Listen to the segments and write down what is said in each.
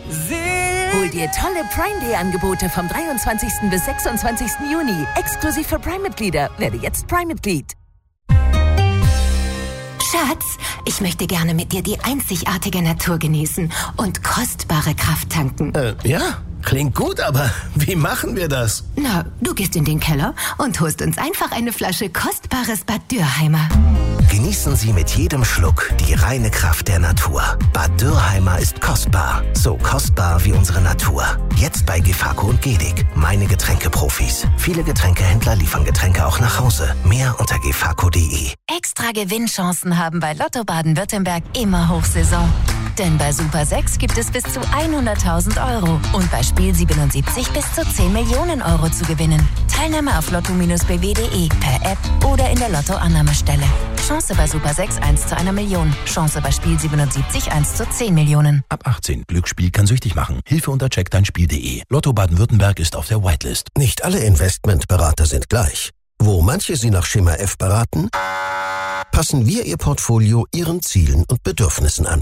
Hol dir tolle Prime Day Angebote vom 23. bis 26. Juni. Exklusiv für Prime-Mitglieder. Werde jetzt Prime-Mitglied. Schatz, ich möchte gerne mit dir die einzigartige Natur genießen und kostbare Kraft tanken. Ja, klingt gut, aber wie machen wir das? Na, du gehst in den Keller und holst uns einfach eine Flasche kostbares Bad Dürheimer. Genießen Sie mit jedem Schluck die reine Kraft der Natur. Bad Dürheimer ist kostbar. So kostbar wie unsere Natur. Jetzt bei Gefako und Gedig. Meine Getränkeprofis. Viele Getränkehändler liefern Getränke auch nach Hause. Mehr unter gefako.de. Extra Gewinnchancen haben bei Lotto Baden-Württemberg immer Hochsaison. Denn bei Super 6 gibt es bis zu 100.000 € und bei Spiel 77 bis zu 10 Millionen € zu gewinnen. Teilnahme auf lotto-bw.de, per App oder in der Lottoannahmestelle. Chance bei Super 6 1 zu 1 Million. Chance bei Spiel 77 1 zu 10 Millionen. Ab 18. Glücksspiel kann süchtig machen. Hilfe unter checkdeinspiel.de. Lotto Baden-Württemberg ist auf der Whitelist. Nicht alle Investmentberater sind gleich. Wo manche Sie nach Schema F beraten, passen wir Ihr Portfolio Ihren Zielen und Bedürfnissen an.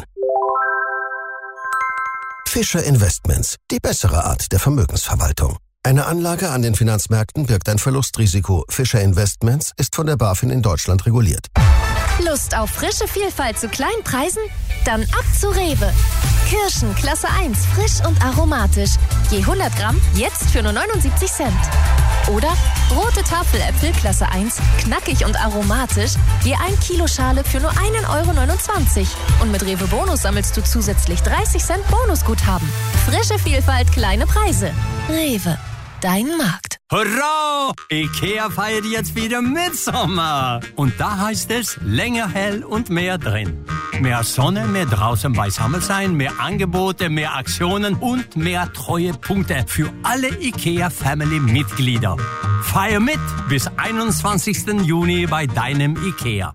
Fischer Investments, die bessere Art der Vermögensverwaltung. Eine Anlage an den Finanzmärkten birgt ein Verlustrisiko. Fischer Investments ist von der BaFin in Deutschland reguliert. Lust auf frische Vielfalt zu kleinen Preisen? Dann ab zu Rewe. Kirschen Klasse 1, frisch und aromatisch. Je 100 Gramm, jetzt für nur 79 Cent. Oder rote Tafeläpfel Klasse 1, knackig und aromatisch. Je 1 Kilo Schale für nur 1,29 €. Und mit Rewe Bonus sammelst du zusätzlich 30 Cent Bonusguthaben. Frische Vielfalt, kleine Preise. Rewe, dein Markt. Hurra! IKEA feiert jetzt wieder Mitsommer. Und da heißt es länger hell und mehr drin. Mehr Sonne, mehr draußen beisammen sein, mehr Angebote, mehr Aktionen und mehr Treuepunkte für alle IKEA-Family-Mitglieder. Feier mit bis 21. Juni bei deinem IKEA.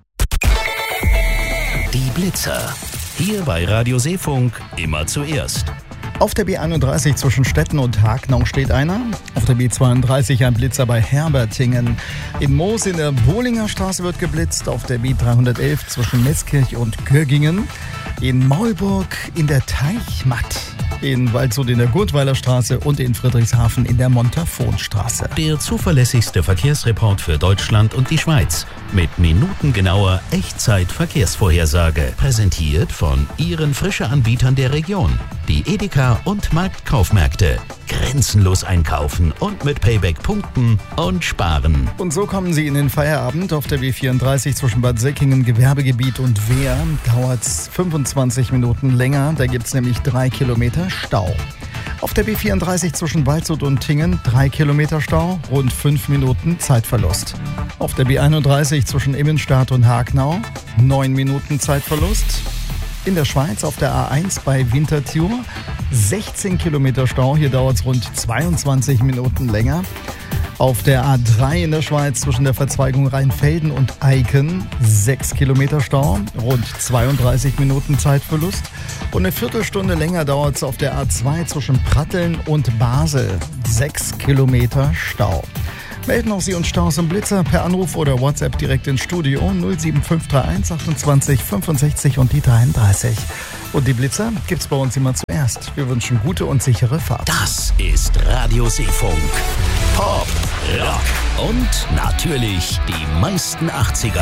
Die Blitzer. Hier bei Radio Seefunk immer zuerst. Auf der B31 zwischen Stetten und Hagnau steht einer. Auf der B32 ein Blitzer bei Herbertingen. In Moos in der Bohlinger Straße wird geblitzt. Auf der B311 zwischen Metzkirch und Göggingen. In Maulburg in der Teichmatt. In Waldshut in der Gurtweiler Straße und in Friedrichshafen in der Montafonstraße. Der zuverlässigste Verkehrsreport für Deutschland und die Schweiz. Mit minutengenauer Echtzeit-Verkehrsvorhersage. Präsentiert von Ihren Frische-Anbietern der Region. Die Edeka und Marktkaufmärkte. Grenzenlos einkaufen und mit Payback punkten und sparen. Und so kommen Sie in den Feierabend. Auf der B34 zwischen Bad Säckingen, Gewerbegebiet und Wehr dauert es 25 Minuten länger. Da gibt es nämlich 3 Kilometer Stau. Auf der B34 zwischen Waldshut und Tingen 3 Kilometer Stau, rund 5 Minuten Zeitverlust. Auf der B31 zwischen Immenstadt und Hagnau 9 Minuten Zeitverlust. In der Schweiz auf der A1 bei Winterthur 16 Kilometer Stau, hier dauert es rund 22 Minuten länger. Auf der A3 in der Schweiz zwischen der Verzweigung Rheinfelden und Eiken 6 Kilometer Stau, rund 32 Minuten Zeitverlust. Und eine Viertelstunde länger dauert es auf der A2 zwischen Pratteln und Basel, 6 Kilometer Stau. Melden auch Sie uns Staus und Blitzer per Anruf oder WhatsApp direkt ins Studio 07531 28 65 und die 33. Und die Blitzer gibt's bei uns immer zuerst. Wir wünschen gute und sichere Fahrt. Das ist Radio Seefunk. Pop, Rock und natürlich die meisten 80er.